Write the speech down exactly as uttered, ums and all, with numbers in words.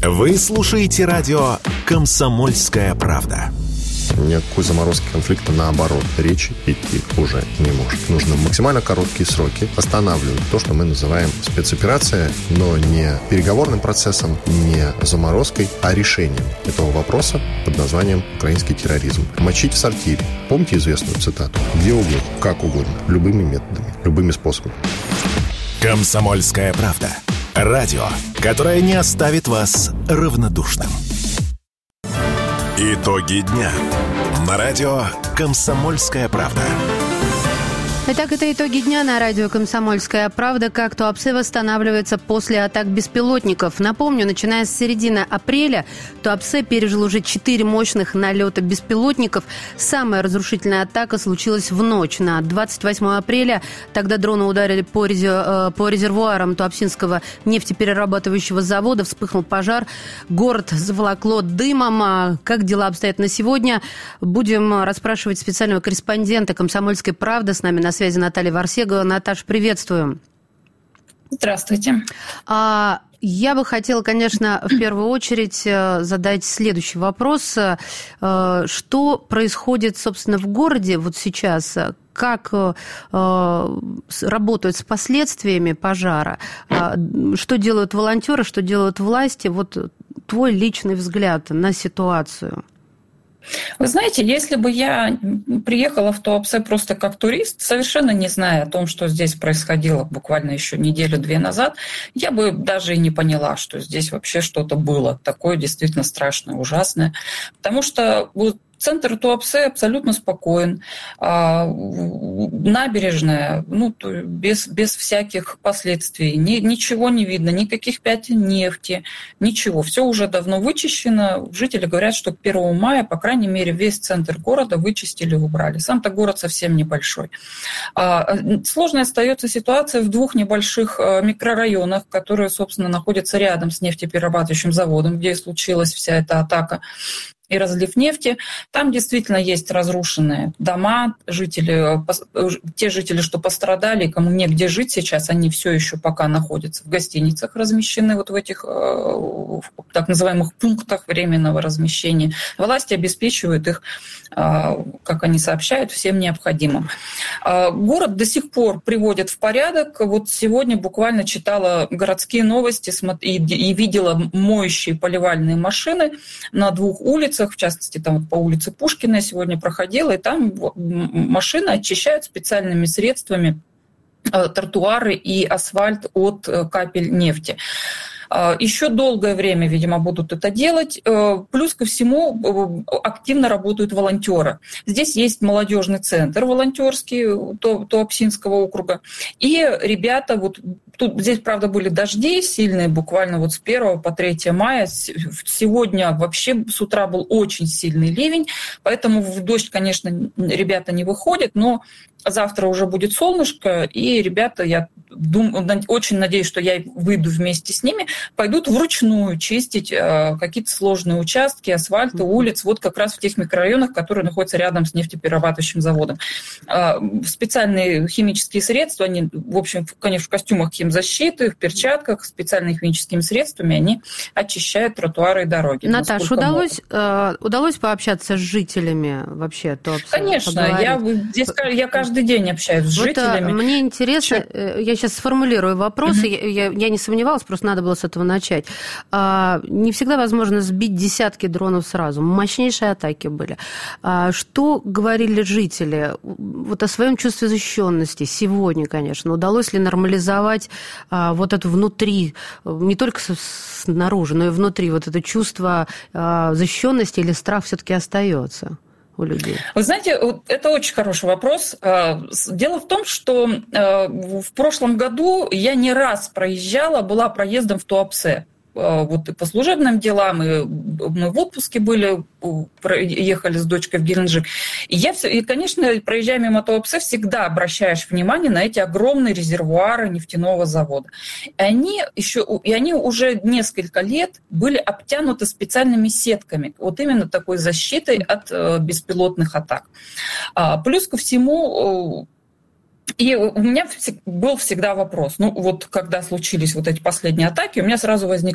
Вы слушаете радио «Комсомольская правда». Никакой заморозки конфликта, наоборот, речи идти уже не может. Нужно максимально короткие сроки останавливать то, что мы называем спецоперация, но не переговорным процессом, не заморозкой, а решением этого вопроса под названием «украинский терроризм». Мочить в сортире. Помните известную цитату? Где угодно, как угодно, любыми методами, любыми способами. «Комсомольская правда». Радио, которое не оставит вас равнодушным. Итоги дня на радио «Комсомольская правда». Итак, это итоги дня на радио «Комсомольская правда». Как Туапсе восстанавливается после атак беспилотников. Напомню, начиная с середины апреля Туапсе пережил уже четыре мощных налета беспилотников. Самая разрушительная атака случилась в ночь на двадцать восьмое апреля. Тогда дроны ударили по, резер... по резервуарам Туапсинского нефтеперерабатывающего завода. Вспыхнул пожар. Город заволокло дымом. А как дела обстоят на сегодня? Будем расспрашивать специального корреспондента «Комсомольской правды». С нами на связи Наталья Варсегова. Наташ, приветствуем. Здравствуйте. А, я бы хотела, конечно, в первую очередь задать следующий вопрос. Что происходит, собственно, в городе вот сейчас? Как работают с последствиями пожара? Что делают волонтеры, что делают власти? Вот твой личный взгляд на ситуацию. Вы знаете, если бы я приехала в Туапсе просто как турист, совершенно не зная о том, что здесь происходило буквально еще неделю-две назад, я бы даже и не поняла, что здесь вообще что-то было такое действительно страшное, ужасное. Потому что вот центр Туапсе абсолютно спокоен, набережная, ну, без, без всяких последствий, ни, ничего не видно, никаких пятен нефти, ничего. Все уже давно вычищено. Жители говорят, что к первому мая, по крайней мере, весь центр города вычистили, убрали. Сам-то город совсем небольшой. Сложной остается ситуация в двух небольших микрорайонах, которые, собственно, находятся рядом с нефтеперерабатывающим заводом, где и случилась вся эта атака и разлив нефти. Там действительно есть разрушенные дома, жители, те жители, что пострадали, кому негде жить сейчас, они все еще пока находятся в гостиницах, размещены вот в этих так называемых пунктах временного размещения. Власти обеспечивают их, как они сообщают, всем необходимым. Город до сих пор приводят в порядок. Вот сегодня буквально читала городские новости и видела моющие поливальные машины на двух улицах, в частности, там по улице Пушкина я сегодня проходила, и там машины очищают специальными средствами тротуары и асфальт от капель нефти. Еще долгое время, видимо, будут это делать. Плюс ко всему активно работают волонтеры. Здесь есть молодежный центр волонтерский Туапсинского округа. И ребята, вот тут здесь, правда, были дожди сильные, буквально вот с первого по третье мая. Сегодня вообще с утра был очень сильный ливень, поэтому в дождь, конечно, ребята не выходят, но завтра уже будет солнышко, и ребята, я думаю, очень надеюсь, что я выйду вместе с ними, пойдут вручную чистить какие-то сложные участки асфальта, улиц, вот как раз в тех микрорайонах, которые находятся рядом с нефтеперерабатывающим заводом. Специальные химические средства, они, в общем, конечно, в костюмах химзащиты, в перчатках, специальными химическими средствами, они очищают тротуары и дороги. Наташа, удалось, э, удалось пообщаться с жителями вообще? Конечно, я, здесь, я каждый день общаюсь с вот, жителями. Мне интересно, Че? я сейчас сформулирую вопрос, uh-huh. я, я, я не сомневалась, просто надо было с этого начать. А, не всегда возможно сбить десятки дронов сразу, мощнейшие атаки были. А, что говорили жители вот о своем чувстве защищенности сегодня, конечно? Удалось ли нормализовать а, вот это внутри, не только снаружи, но и внутри, вот это чувство а, защищенности или страх все-таки остается у людей? Вы знаете, это очень хороший вопрос. Дело в том, что в прошлом году я не раз проезжала, была проездом в Туапсе. Вот и по служебным делам, и мы в отпуске были, ехали с дочкой в Геленджик. И, я все, и, конечно, проезжая мимо Туапсе, всегда обращаешь внимание на эти огромные резервуары нефтяного завода. И они, еще, и они уже несколько лет были обтянуты специальными сетками, вот именно такой защитой от беспилотных атак. Плюс ко всему, и у меня был всегда вопрос, ну вот когда случились вот эти последние атаки, у меня сразу возник